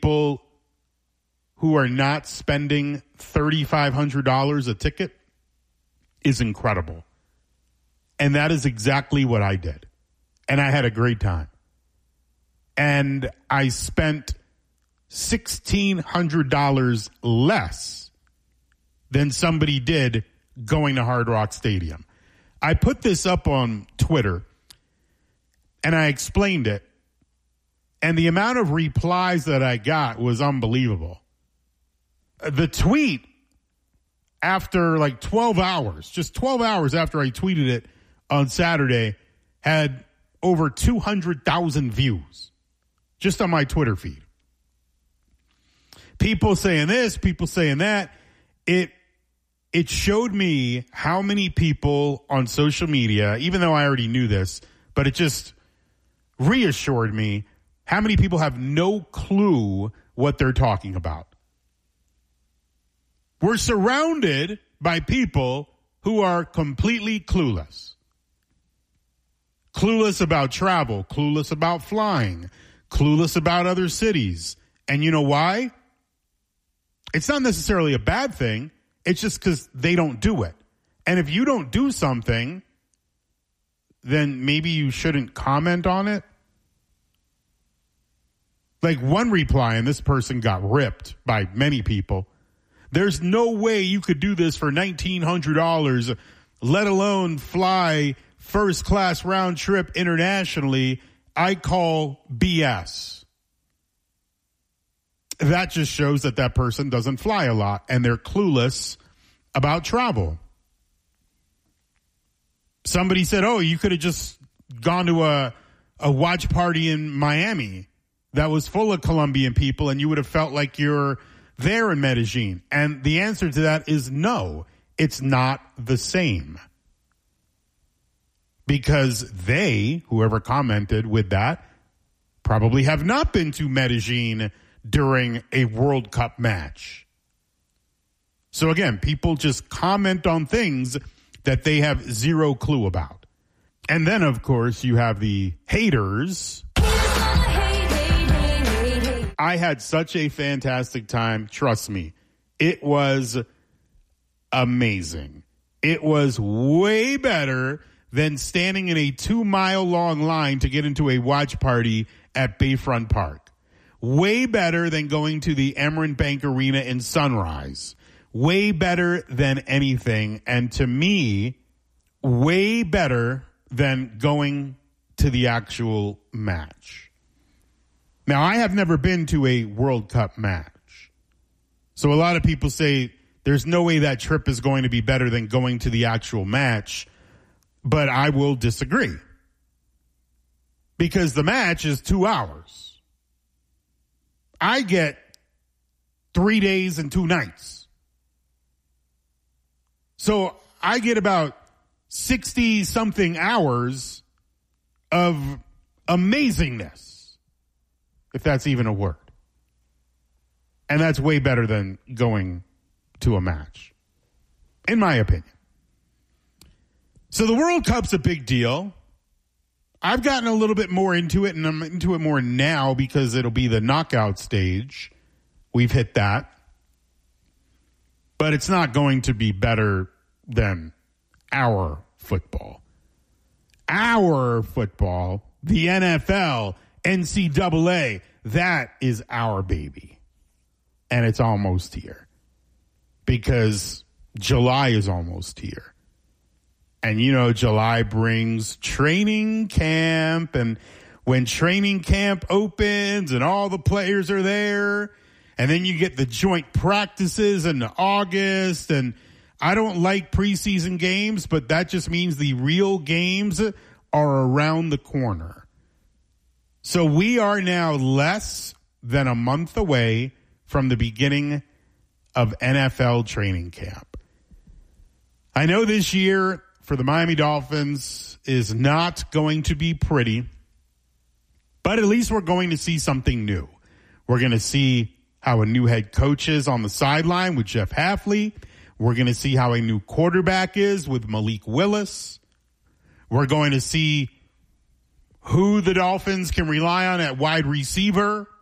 people who are not spending $3,500 a ticket is incredible. And that is exactly what I did. And I had a great time. And I spent $1,600 less than somebody did going to Hard Rock Stadium. I put this up on Twitter, and I explained it. And the amount of replies that I got was unbelievable. The tweet, after like 12 hours, just 12 hours after I tweeted it on Saturday, had over 200,000 views just on my Twitter feed. People saying this, people saying that. It showed me how many people on social media, even though I already knew this, but it just reassured me how many people have no clue what they're talking about. We're surrounded by people who are completely clueless. Clueless about travel, clueless about flying, clueless about other cities. And you know why? It's not necessarily a bad thing. It's just because they don't do it. And if you don't do something, then maybe you shouldn't comment on it. Like one reply, and this person got ripped by many people. There's no way you could do this for $1,900, let alone fly first class round trip internationally. I call BS. That just shows that that person doesn't fly a lot and they're clueless about travel. Somebody said, oh, you could have just gone to a watch party in Miami that was full of Colombian people and you would have felt like you're there in Medellin. And the answer to that is no, it's not the same. Because they, whoever commented with that, probably have not been to Medellin during a World Cup match. So again, people just comment on things that they have zero clue about. And then, of course, you have the haters. I had such a fantastic time. Trust me. It was amazing. It was way better than standing in a 2-mile-long line to get into a watch party at Bayfront Park. Way better than going to the Amerant Bank Arena in Sunrise. Way better than anything. And to me, way better than going to the actual match. Now, I have never been to a World Cup match. So a lot of people say there's no way that trip is going to be better than going to the actual match. But I will disagree. Because the match is 2 hours. I get 3 days and 2 nights. So I get about 60-something hours of amazingness, if that's even a word. And that's way better than going to a match, in my opinion. So the World Cup's a big deal. I've gotten a little bit more into it, and I'm into it more now because it'll be the knockout stage. We've hit that. But it's not going to be better than our football. Our football, the NFL, NCAA, that is our baby. And it's almost here. Because July is almost here. And, you know, July brings training camp. And when training camp opens and all the players are there, and then you get the joint practices in August. And I don't like preseason games, but that just means the real games are around the corner. So we are now less than a month away from the beginning of NFL training camp. I know this year for the Miami Dolphins is not going to be pretty, but at least we're going to see something new. We're going to see how a new head coach is on the sideline with Jeff Hafley. We're going to see how a new quarterback is with Malik Willis. We're going to see who the Dolphins can rely on at wide receiver.